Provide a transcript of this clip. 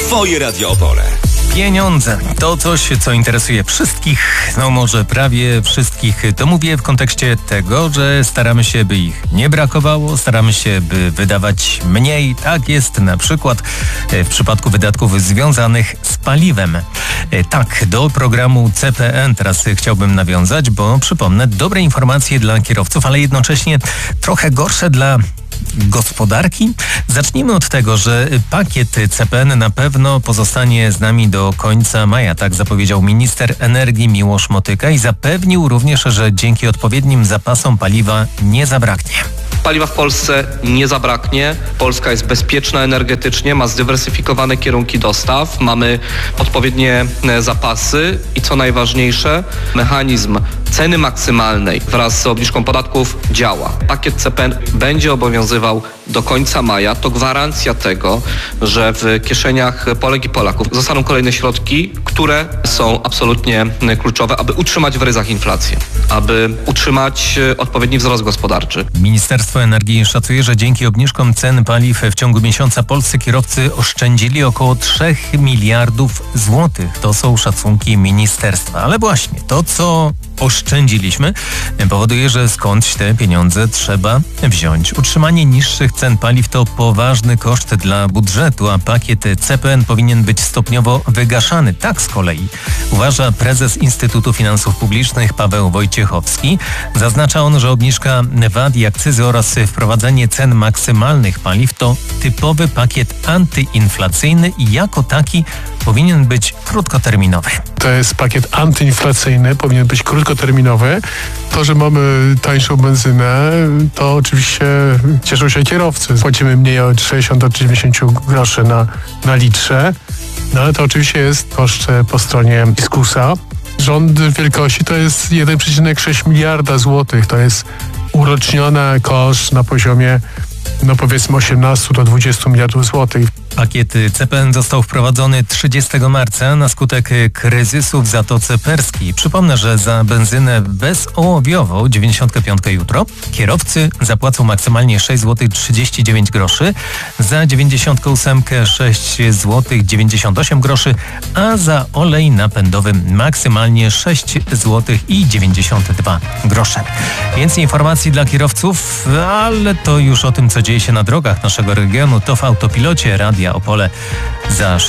Twoje Radio Opole. Pieniądze to coś, co interesuje wszystkich, no może prawie wszystkich. To mówię w kontekście tego, że staramy się, by ich nie brakowało, staramy się, by wydawać mniej. Tak jest na przykład w przypadku wydatków związanych z paliwem. Tak, do programu CPN teraz chciałbym nawiązać, bo przypomnę, dobre informacje dla kierowców, ale jednocześnie trochę gorsze dla gospodarki. Zacznijmy od tego, że pakiet CPN na pewno pozostanie z nami do końca maja. Tak zapowiedział minister energii Miłosz Motyka i zapewnił również, że dzięki odpowiednim zapasom paliwa nie zabraknie. Paliwa w Polsce nie zabraknie. Polska jest bezpieczna energetycznie, ma zdywersyfikowane kierunki dostaw, mamy odpowiednie zapasy i co najważniejsze, mechanizm ceny maksymalnej wraz z obniżką podatków działa. Pakiet CPN będzie obowiązywał do końca maja. To gwarancja tego, że w kieszeniach Polek i Polaków zostaną kolejne środki, które są absolutnie kluczowe, aby utrzymać w ryzach inflację, aby utrzymać odpowiedni wzrost gospodarczy. Ministerstwo Energii szacuje, że dzięki obniżkom cen paliw w ciągu miesiąca polscy kierowcy oszczędzili około 3 miliardów złotych. To są szacunki ministerstwa. Ale właśnie to, co oszczędziliśmy, powoduje, że skądś te pieniądze trzeba wziąć. Utrzymanie niższych cen paliw to poważny koszt dla budżetu, a pakiet CPN powinien być stopniowo wygaszany. Tak z kolei uważa prezes Instytutu Finansów Publicznych Paweł Wojciechowski. Zaznacza on, że obniżka VAT i akcyzy oraz wprowadzenie cen maksymalnych paliw to typowy pakiet antyinflacyjny i jako taki powinien być krótkoterminowy. To jest pakiet antyinflacyjny, powinien być krótkoterminowy. To, że mamy tańszą benzynę, to oczywiście cieszą się kierowcy. Płacimy mniej od 60 do 90 groszy na litrze, no ale to oczywiście jest koszt po stronie fiskusa. Rząd wielkości to jest 1,6 miliarda złotych. To jest uroczniony koszt na poziomie powiedzmy 18 do 20 miliardów złotych. Pakiet CPN został wprowadzony 30 marca na skutek kryzysu w Zatoce Perskiej. Przypomnę, że za benzynę bezołowiową 95 jutro kierowcy zapłacą maksymalnie 6 zł 39 groszy, za 98 6 zł 98 groszy, a za olej napędowy maksymalnie 6 zł i 92 grosze. Więcej informacji dla kierowców, ale to już o tym, co dzieje się na drogach naszego regionu, to w autopilocie Radia Opole za